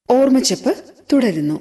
ഓർമ്മച്ചപ്പ് തുടരുന്നു.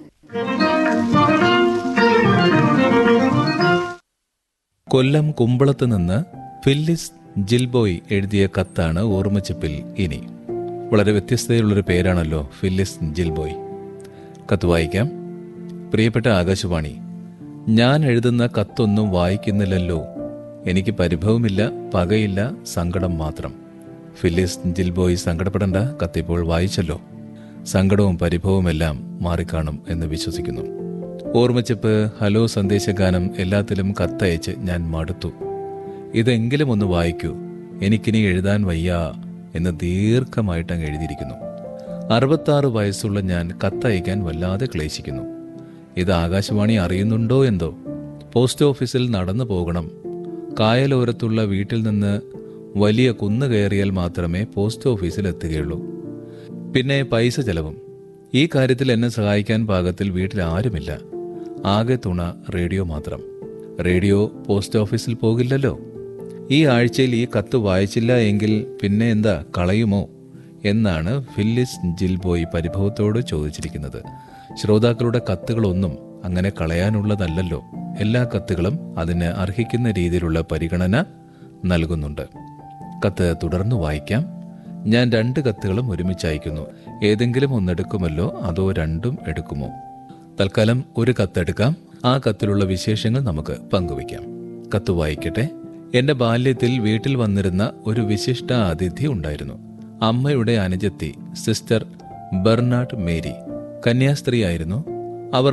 കൊല്ലം കുമ്പളത്ത് നിന്ന് ഫില്ലിസ് ജിൽബോയ് എഴുതിയ കത്താണ് ഓർമ്മച്ചപ്പിൽ ഇനി. വളരെ വ്യത്യസ്തതയുള്ളൊരു പേരാണല്ലോ ഫില്ലിസ് ജിൽബോയ്. കത്ത് വായിക്കാം. പ്രിയപ്പെട്ട ആകാശവാണി, ഞാൻ എഴുതുന്ന കത്തൊന്നും വായിക്കുന്നില്ലല്ലോ. എനിക്ക് പരിഭവമില്ല, പകയില്ല, സങ്കടം മാത്രം. ഫില്ലിസ് ജിൽബോയ് സങ്കടപ്പെടേണ്ട, കത്തിപ്പോൾ വായിച്ചല്ലോ. സങ്കടവും പരിഭവമെല്ലാം മാറിക്കാണും എന്ന് വിശ്വസിക്കുന്നു. ഓർമ്മച്ചപ്പ്, ഹലോ, സന്ദേശഗാനം എല്ലാത്തിലും കത്തയച്ച് ഞാൻ മടുത്തു. ഇതെങ്കിലും ഒന്ന് വായിക്കൂ, എനിക്കിനി എഴുതാൻ വയ്യ എന്ന് ദീർഘമായിട്ടങ്ങ് എഴുതിയിരിക്കുന്നു. 66 വയസ്സുള്ള ഞാൻ കത്തയക്കാൻ വല്ലാതെ ക്ലേശിക്കുന്നു. ഇത് ആകാശവാണി അറിയുന്നുണ്ടോ എന്തോ. പോസ്റ്റ് ഓഫീസിൽ നടന്നു പോകണം. കായലോരത്തുള്ള വീട്ടിൽ നിന്ന് വലിയ കുന്ന് കയറിയാൽ മാത്രമേ പോസ്റ്റ് ഓഫീസിൽ എത്തുകയുള്ളൂ. പിന്നെ പൈസ ചെലവും. ഈ കാര്യത്തിൽ എന്നെ സഹായിക്കാൻ പാകത്തിൽ വീട്ടിൽ ആരുമില്ല. ആകെ തുണ റേഡിയോ മാത്രം. റേഡിയോ പോസ്റ്റ് ഓഫീസിൽ പോകില്ലല്ലോ. ഈ ആഴ്ചയിൽ ഈ കത്ത് വായിച്ചില്ല എങ്കിൽ പിന്നെ എന്താ, കളയുമോ എന്നാണ് ഫില്ലിസ് ജിൽബോയ് പരിഭവത്തോട് ചോദിച്ചിരിക്കുന്നത്. ശ്രോതാക്കളുടെ കത്തുകളൊന്നും അങ്ങനെ കളയാനുള്ളതല്ലല്ലോ. എല്ലാ കത്തുകളും അതിന് അർഹിക്കുന്ന രീതിയിലുള്ള പരിഗണന നൽകുന്നുണ്ട്. കത്ത് തുടർന്ന് വായിക്കാം. ഞാൻ 2 കത്തുകളും ഒരുമിച്ച് അയക്കുന്നു. ഏതെങ്കിലും ഒന്നെടുക്കുമല്ലോ, അതോ രണ്ടും എടുക്കുമോ? തൽക്കാലം ഒരു കത്തെടുക്കാം. ആ കത്തിലുള്ള വിശേഷങ്ങൾ നമുക്ക് പങ്കുവയ്ക്കാം. കത്ത് വായിക്കട്ടെ. എന്റെ ബാല്യത്തിൽ വീട്ടിൽ വന്നിരുന്ന ഒരു വിശിഷ്ട അതിഥി ഉണ്ടായിരുന്നു. അമ്മയുടെ അനുജത്തി സിസ്റ്റർ ബെർണാഡ് മേരി. കന്യാസ്ത്രീയായിരുന്നു. അവർ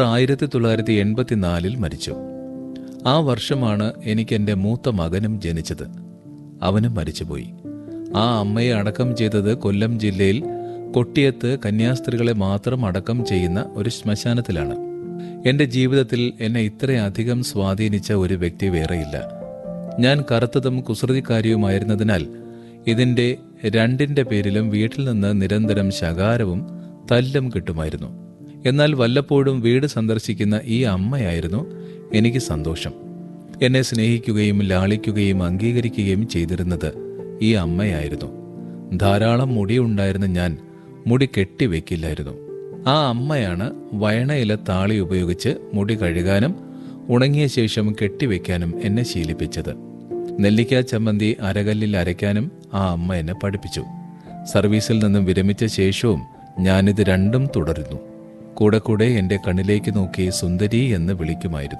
1984 മരിച്ചു. ആ വർഷമാണ് എനിക്ക് എൻ്റെ മൂത്ത മകനും ജനിച്ചത്. അവനും മരിച്ചുപോയി. ആ അമ്മയെ അടക്കം ചെയ്തത് കൊല്ലം ജില്ലയിൽ കൊട്ടിയത്ത് കന്യാസ്ത്രീകളെ മാത്രം അടക്കം ചെയ്യുന്ന ഒരു ശ്മശാനത്തിലാണ്. എൻ്റെ ജീവിതത്തിൽ എന്നെ ഇത്രയധികം സ്വാധീനിച്ച ഒരു വ്യക്തി വേറെയില്ല. ഞാൻ കറുത്തതും കുസൃതിക്കാരിയുമായിരുന്നതിനാൽ ഇതിൻ്റെ രണ്ടിൻ്റെ പേരിലും വീട്ടിൽ നിന്ന് നിരന്തരം ശകാരവും തല്ലും കിട്ടുമായിരുന്നു. എന്നാൽ വല്ലപ്പോഴും വീട് സന്ദർശിക്കുന്ന ഈ അമ്മയായിരുന്നു എനിക്ക് സന്തോഷം. എന്നെ സ്നേഹിക്കുകയും ലാളിക്കുകയും അംഗീകരിക്കുകയും ചെയ്തിരുന്നത് ഈ അമ്മയായിരുന്നു. ധാരാളം മുടിയുണ്ടായിരുന്ന ഞാൻ മുടി കെട്ടിവെക്കില്ലായിരുന്നു. ആ അമ്മയാണ് വയണയിലെ താളി ഉപയോഗിച്ച് മുടി കഴുകാനും ഉണങ്ങിയ ശേഷം കെട്ടിവെക്കാനും എന്നെ ശീലിപ്പിച്ചത്. നെല്ലിക്ക ചമ്മന്തി അരകല്ലിൽ അരയ്ക്കാനും ആ അമ്മ എന്നെ പഠിപ്പിച്ചു. സർവീസിൽ നിന്നും വിരമിച്ച ശേഷവും ഞാനിത് രണ്ടും തുടരുന്നു. കൂടെ കൂടെ എൻ്റെ കണ്ണിലേക്ക് നോക്കി സുന്ദരി എന്ന് വിളിക്കുമായിരുന്നു.